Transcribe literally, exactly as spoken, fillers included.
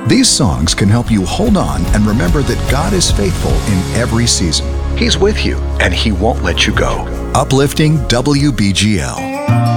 These songs can help you hold on and remember that God is faithful in every season. He's with you, and He won't let you go. Uplifting W B G L.